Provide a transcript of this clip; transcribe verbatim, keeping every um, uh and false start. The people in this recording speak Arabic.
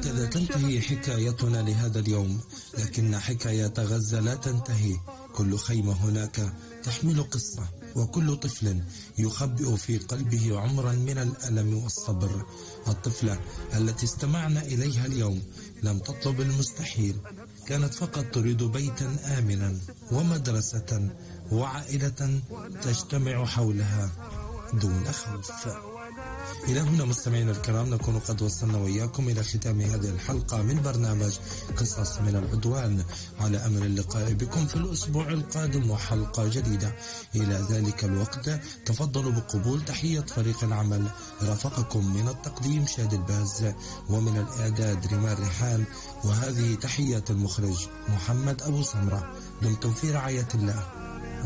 وهكذا تنتهي حكايتنا لهذا اليوم، لكن حكاية غزة لا تنتهي. كل خيمة هناك تحمل قصة، وكل طفل يخبئ في قلبه عمرا من الألم والصبر. الطفلة التي استمعنا إليها اليوم لم تطلب المستحيل، كانت فقط تريد بيتا آمنا ومدرسة وعائلة تجتمع حولها دون خوف. إلى هنا مستمعينا الكرام نكون قد وصلنا وإياكم إلى ختام هذه الحلقة من برنامج قصص من العدوان، على أمل اللقاء بكم في الأسبوع القادم وحلقة جديدة. إلى ذلك الوقت تفضلوا بقبول تحية فريق العمل. رافقكم من التقديم شاد الباز، ومن الإعداد ريمان ريحان، وهذه تحية المخرج محمد أبو سمرة. دمتم في رعاية الله.